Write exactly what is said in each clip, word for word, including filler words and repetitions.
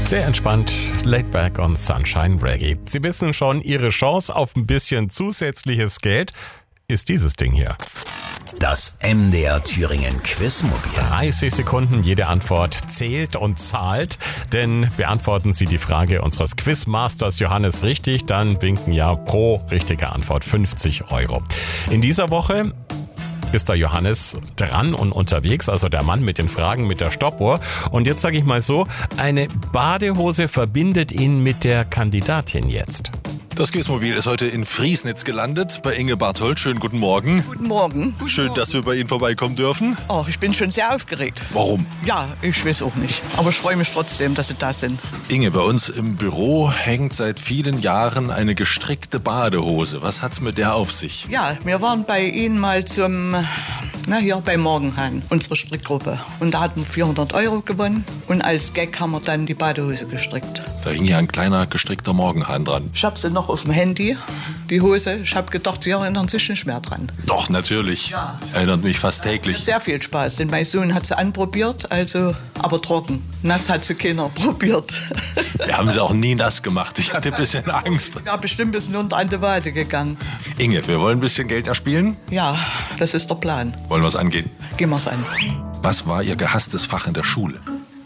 Sehr entspannt, laid back on Sunshine Reggae. Sie wissen schon, Ihre Chance auf ein bisschen zusätzliches Geld ist dieses Ding hier. Das M D R Thüringen Quizmobil. dreißig Sekunden, jede Antwort zählt und zahlt. Denn beantworten Sie die Frage unseres Quizmasters Johannes richtig, dann winken ja pro richtige Antwort fünfzig Euro. In dieser Woche ist der Johannes dran und unterwegs, also der Mann mit den Fragen mit der Stoppuhr. Und jetzt sage ich mal so, eine Badehose verbindet ihn mit der Kandidatin jetzt. Das Quizmobil ist heute in Friesnitz gelandet, bei Inge Barthold. Schönen guten Morgen. Guten Morgen. Guten Schön, Morgen. dass wir bei Ihnen vorbeikommen dürfen. Oh, ich bin schon sehr aufgeregt. Warum? Ja, ich weiß auch nicht. Aber ich freue mich trotzdem, dass Sie da sind. Inge, bei uns im Büro hängt seit vielen Jahren eine gestrickte Badehose. Was hat's mit der auf sich? Ja, wir waren bei Ihnen mal zum, na hier, bei Morgenhahn, unsere Strickgruppe. Und da hatten wir vierhundert Euro gewonnen. Und als Gag haben wir dann die Badehose gestrickt. Da hing ja ein kleiner gestrickter Morgenhahn dran. Ich habe sie noch auf dem Handy, die Hose. Ich habe gedacht, Sie erinnern sich nicht mehr dran. Doch, natürlich. Ja. Erinnert mich fast täglich. Sehr viel Spaß, denn mein Sohn hat sie anprobiert, also aber trocken. Nass hat sie keiner probiert. Wir haben sie auch nie nass gemacht. Ich hatte ein bisschen Angst. Ja, bestimmt ist nur unter an die Wade gegangen. Inge, wir wollen ein bisschen Geld erspielen. Ja, das ist der Plan. Wollen wir es angehen? Gehen wir es an. Was war Ihr gehasstes Fach in der Schule?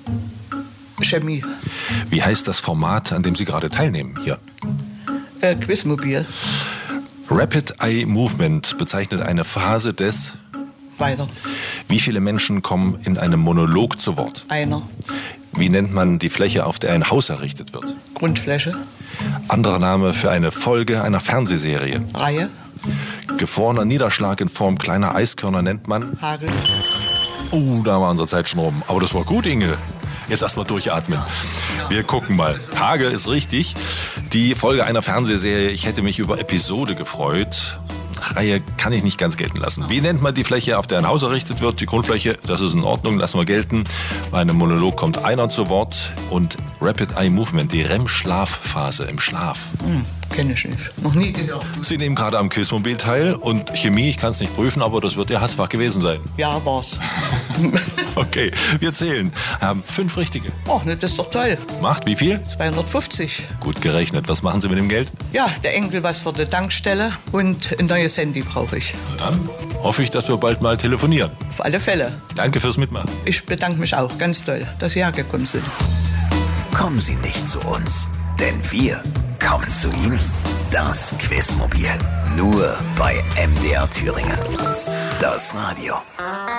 Chemie. Wie heißt das Format, an dem Sie gerade teilnehmen? Hier. Äh, Quizmobil. Rapid Eye Movement bezeichnet eine Phase des... Weiter. Wie viele Menschen kommen in einem Monolog zu Wort? Einer. Wie nennt man die Fläche, auf der ein Haus errichtet wird? Grundfläche. Anderer Name für eine Folge einer Fernsehserie. Reihe. Gefrorener Niederschlag in Form kleiner Eiskörner nennt man... Hagel. Uh, da war unsere Zeit schon rum. Aber das war gut, Inge. Jetzt erst mal durchatmen. Wir gucken mal. Hagel ist richtig. Die Folge einer Fernsehserie. Ich hätte mich über Episode gefreut. Reihe kann ich nicht ganz gelten lassen. Wie nennt man die Fläche, auf der ein Haus errichtet wird? Die Grundfläche, das ist in Ordnung, lassen wir gelten. Bei einem Monolog kommt einer zu Wort. Und Rapid Eye Movement, die R E M-Schlafphase im Schlaf. Hm, kenne ich nicht. Noch nie gehört. Sie nehmen gerade am Quizmobil teil und Chemie, ich kann es nicht prüfen, aber das wird Ihr Hassfach gewesen sein. Ja, war's. Okay, wir zählen. Haben fünf richtige. Oh, ne, das ist doch toll. Macht wie viel? zweihundertfünfzig. Gut gerechnet. Was machen Sie mit dem Geld? Ja, der Enkel was für die Tankstelle und ein neues Handy brauche ich. Dann hoffe ich, dass wir bald mal telefonieren. Auf alle Fälle. Danke fürs Mitmachen. Ich bedanke mich auch ganz doll, dass Sie hergekommen sind. Kommen Sie nicht zu uns, denn wir kommen zu Ihnen. Das Quizmobil. Nur bei M D R Thüringen. Das Radio.